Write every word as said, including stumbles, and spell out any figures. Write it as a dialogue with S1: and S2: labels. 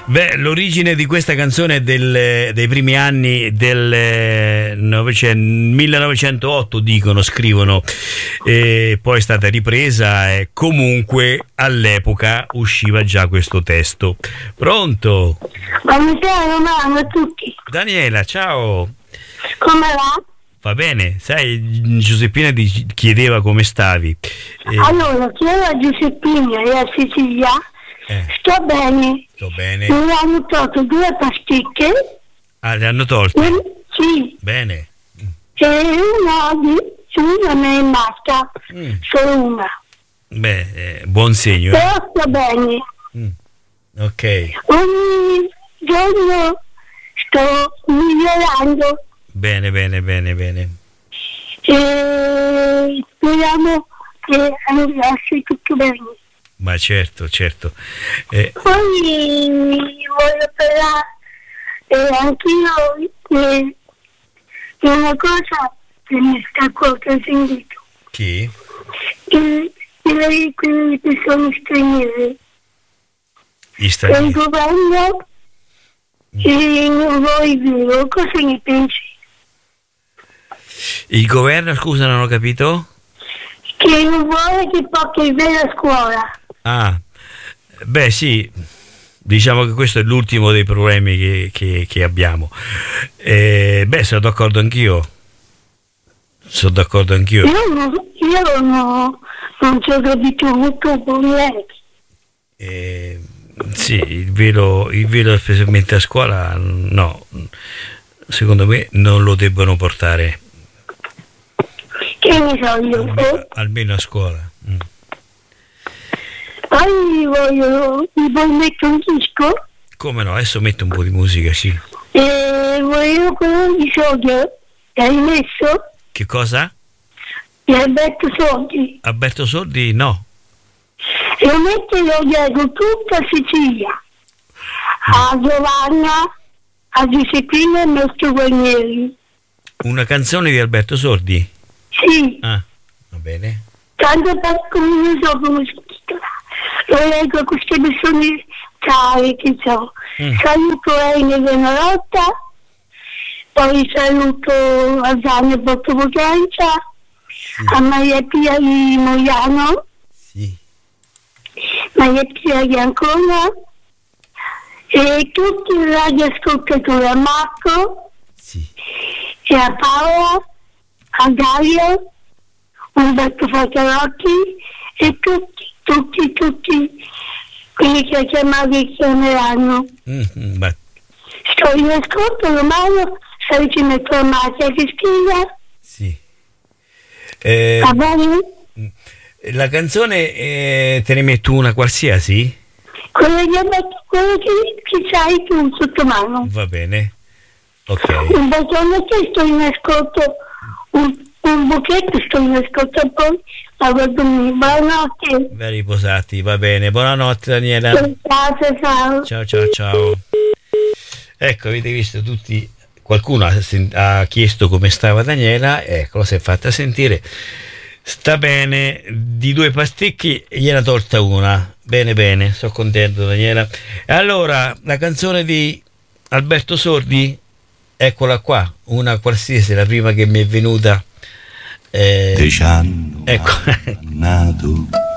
S1: Beh, l'origine di questa canzone è del, dei primi anni del novecento, millenovecentootto, dicono, scrivono, e poi è stata ripresa e comunque all'epoca usciva già questo testo. Pronto?
S2: Buonasera Romano a tutti.
S1: Daniela, ciao.
S2: Come va?
S1: Va bene, sai, Giuseppina ti chiedeva come stavi. Eh,
S2: Allora, chiedo a Giuseppina e a Cecilia,
S1: eh,
S2: sto bene.
S1: sto bene.
S2: Mi hanno tolto due pasticche.
S1: Ah, le hanno tolte?
S2: e- sì,
S1: Bene.
S2: e una di una me ne basta,
S1: Mm.
S2: solo una.
S1: Beh, eh, buon segno. Eh?
S2: Però sto bene.
S1: Mm. Ok,
S2: Ogni giorno sto migliorando
S1: bene, bene, bene, bene.
S2: e speriamo che andasse tutto bene.
S1: Ma certo, certo. Eh,
S2: Poi voglio parlare eh, anch'io di di una cosa che mi sta a cuore, ho sentito.
S1: chi?
S2: Di di quelle persone straniere.
S1: Gli
S2: Il
S1: stranieri.
S2: governo e non vuoi vero, cosa ne pensi?
S1: Il governo, scusa, non ho capito?
S2: Che non vuole che porti bene a scuola.
S1: Ah, beh sì, diciamo che questo è l'ultimo dei problemi che, che- che abbiamo. Eh, beh, sono d'accordo anch'io. Sono d'accordo anch'io.
S2: Io non, io no, non ci ho capito molto bene.
S1: Eh, sì, il velo, il velo specialmente a scuola, no, secondo me non lo debbono portare,
S2: Che ne so io.
S1: almeno, almeno a scuola. Mm.
S2: Poi voglio, mi vuoi mettere un disco
S1: Come no, adesso metto un po' di musica, sì.
S2: e volevo quello di soldi. L'hai messo?
S1: Che cosa?
S2: Di Alberto Sordi.
S1: Alberto Sordi? No.
S2: E lo metto e lo leggo tutta a Sicilia. A Giovanna, a Giuseppina e al nostro Guarnieri.
S1: Una canzone di Alberto Sordi?
S2: Sì,
S1: Ah, va bene.
S2: tanto per come non so come si chiama. Lo leggo a queste persone care che so.
S1: Mm.
S2: Saluto Ene Venorotta, poi saluto a Zanne Bottopotenza, a Maria Pia di Moiano,
S1: Sì.
S2: Maria Pia di Ancona e tutti i radioascoltatori, a Marco
S1: Sì.
S2: e a Paola, a Dario, Umberto Fatalotti e tutti, tutti, tutti quelli che chiamati chiameranno.
S1: Mm, mm, ma
S2: Sto in ascolto, Romano, sta vicino a tua Maria Cristina,
S1: sì. Eh,
S2: va bene?
S1: la canzone eh, te ne metto una qualsiasi?
S2: Quello che, quello che, che sai tu sotto mano.
S1: Va bene. Ok.
S2: Un bacione che sto in ascolto, un, un buchetto sto in ascolto, poi vado a dormire. Buonanotte.
S1: Ben riposati, va bene. Buonanotte Daniela.
S2: Ciao, ciao.
S1: Ciao ciao ciao. Ecco, avete visto tutti, qualcuno ha, sen- ha chiesto come stava Daniela, ecco, si è fatta sentire. Sta bene, di due pasticchi gliela tolta una. Bene bene, sono contento Daniela. E allora, la canzone di Alberto Sordi, eccola qua, una qualsiasi, la prima che mi è venuta. Eh,
S3: Te ci hanno
S1: ecco.
S3: nato